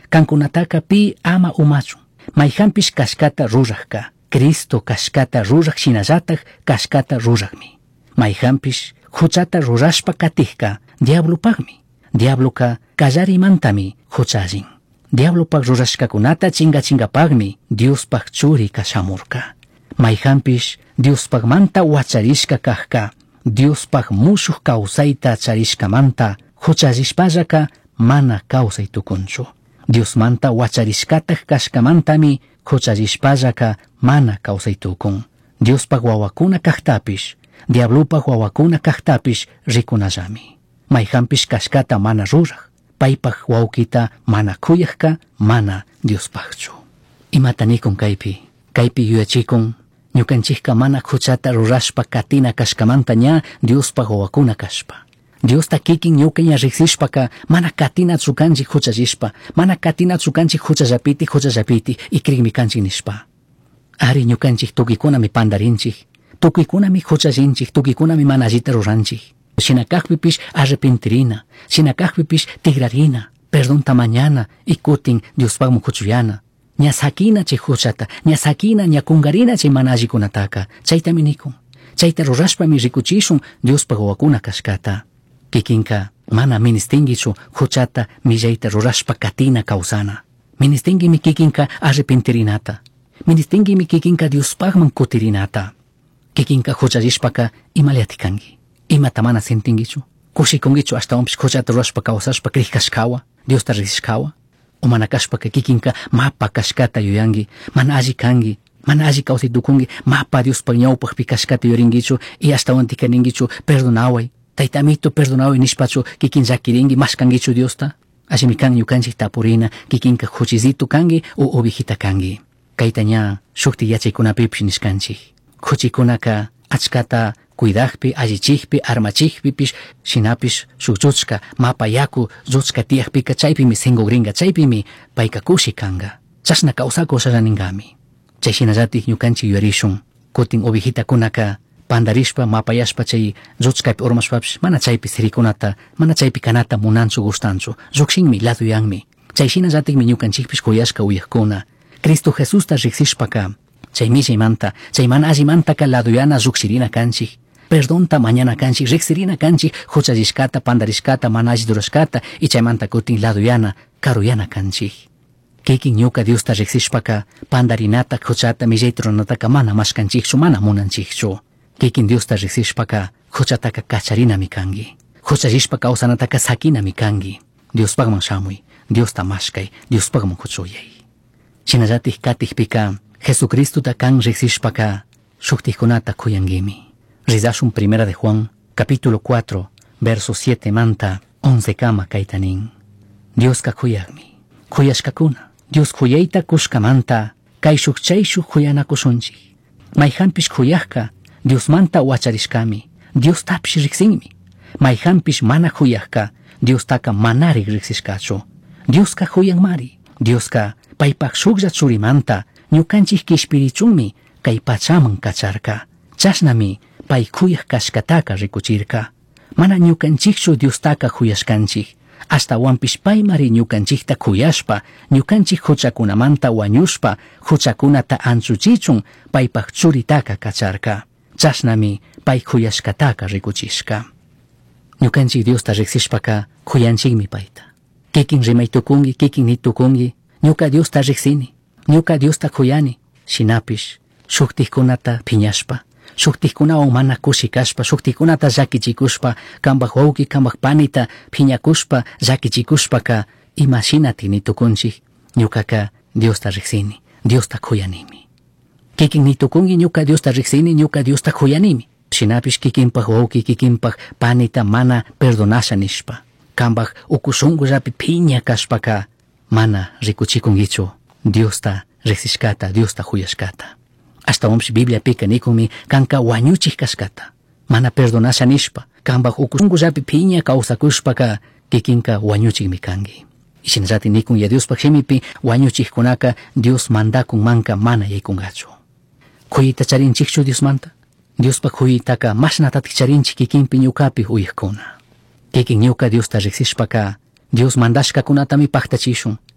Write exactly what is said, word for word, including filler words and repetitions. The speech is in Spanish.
Kankunataka pi ama umachu. Mayhampish kashkata rurajka. Cristo kashkata ruraj shinallatak kashkata rurajmi. Mayhampish huchata rurashpa katihka diablopagmi. Diabloka kallarimantami huchallin. Diablopak rurashkakunata chinga chingapagmi Diospag churi kashamurka. Mayhampish Diospagmanta wacharishka kajka. Diospag mushuk kawsayta charishkamanta huchallishpallaka mana kawsay tukunchu. Diosmanta wacharishkatak kashkamantami huchallishpallaka mana kawsay tukun. Diospag wawakuna kajtapish, diablopag wawakuna kajtapish rikunallami. Mayhampish kashkata mana ruraj, paypag wawkita mana kuyajka, mana Diospagchu. Imatanikun kaypi, kaypi yuyachikun, ñukanchikka mana huchata rurashpa katina kashkamanta ña Diospag wawakuna kashpa. Diosta kikin ñuka ña riksishpaka mana katina tsukanchik huchallishpa, mana katina tsukanchik huchallapiti huchallapiti ikrikmi kanchik nishpa. Ari ñukanchik tukikunami pandarinchik, tukikunami huchallinchik, tukikunami mana allita ruranchik. Shinakakpipish arrepentirina, shinakakpipish tigrarina, perdonta mañana y kutin Diospagmu huchuyana. Ña sakina chay huchata, ña sakina ña kungarina chay mana allikunataka, chayta minikun. Chayta rurashpami rikuchishun Diospag wawakuna kashkata. Kikinka mana ministingichu huchata millayta rurashpa katina kawsana. Ministingimi kikinka arrepentirinata. Ministingimi kikinka Diospagman kutirinata. Kikinka huchallishpaka imaliatikangi. Imata mana sentingichu. Kushikungichu hasta ompish huchata rurashpa kawsashpa krikashkawa, Diosta risishkawa. O mana kashpaka kikinka mapa kashkata yuyangi, mana alli kangi, mana alli kawsay tukungi, mapa Diospag ñawpagpi kashkata yuringichu y hasta wantikaningichu perdonaway. Taytamito perdonaway nishpachu kikin llakiringi mashkangichu Diosta. Ashimi kan ñukanchik tapurina kikinka huchisitu kangi o ovejita kangi. Kayta ña shukti yachaykunapipish nishkanchik. Huchikunaka achkata cuidajpi, allichikpi, armachikpipish, shinapish shukchuchka, mapa yaku, zuchka tiyakpika chaypimi singogringa, chaypimi payka kushi kanga. Chashna kawsako sharaningami. Chay shinallatik ñukanchik yuyarishun. Kutin ovejita kunaka pandarishpa, mapayashpa chay zuchkapi urmashpapish, mana chaypi sirikunata, mana chaypi kanata munanchu gustanchu. Llukshinmi, laduyanmi. Chay shinallatikmi ñukanchikpish kuyashka uyakuna. Cristo Jesusta riksishpaka, chay mishaymanta, chay mana allimantaka laduyana llukshirina kanchik. Perdonta mañana kanchik, riksirina kanchik, huchallishkata, pandarishkata, mana alli durashkata, y chaymanta kutin laduyana, karuyana kanchik. Kikin ñuka Diosta riksishpaka, pandarinata, huchata, millaytronataka mana mashkanchikchu, mana munanchikchu. Kikin Diosta riksishpaka, huchataka kacharinami kangi. Huchallishpa kawsanataka sakinami kangi. Diospagman shamuy, Diosta mashkay, Diospagman huchuyay. Shinallatik katikpika, Jesucristuta kan riksishpaka, shuktikunata kuyangimi. Rizashun Primera de Juan, capítulo cuatro, verso siete manta, once kama kaitanin. Dios ka kuyagmi, kuyashkakuna. Dios kuyayta kushkamanta, kay shukchayshu kuyana kushunchi. Mayhampish kuyajka, Dios manta wacharishkami, Dios tapish riksinmi. Mayhampish mana kuyajka, Dios taka manari riksishkachu. Dios ka kuyang mari, Dios ka paypak shuklla churimanta, ñukanchik kishpirichunmi, kay pachaman kacharka. Chashnami, pay kuyaj kashkataka rikuchirka. Mana ñukanchikchu Diostaka kuyashkanchik. Hasta wampish pay mari ñukanchikta kuyashpa, ñukanchik huchakunamanta wañushpa, huchakunata anchuchichun, paypak churitaka kacharka. Chashnami, pay kuyashkataka rikuchishka. Ñukanchik Diosta riksishpaka, kuyanchikmi payta. Kikin rimaytukungi, kikin nitukungi, ñuka Diosta riksini, ñuka Diosta kuyani, shinapish, shuktikunata piñashpa. Shuktikunao mana kushikashpa, shuktikunata llakichikushpa, kambak wawki, kambak panita, piñakushpa, llakichikushpaka, imashinati nitukunchik, ñukaka Diosta riksini, Diosta kuyanimi. Kikin nitukungi ñuka Diosta riksini, ñuka Diosta kuyanimi. Shinapish kikinpak wawki, kikinpak panita mana perdonasha nishpa. Kambak ukushungu rapi piña kashpaka, mana rikuchikungichu, Diosta riksishkata, Diosta huyashkata. Hasta omsh Biblia pika nikumi kanka wañuchik kashkata. Mana perdonasha nishpa. Kambak ukushungu rapi piña kawsakushpaka kikinka wañuchik mikangi. Ishinrati nikun ya Dios pakshimipi wañuchik kunaka Dios mandakun manka mana yaykungachu. Kuyita charinchikchu Dios manta. Dios pak kuyitaka mashnatatik charinchik kikinpi ñukapi uyakuna. Kikin ñuka Diosta riksishpaka Dios mandashka kunatami paktachishun.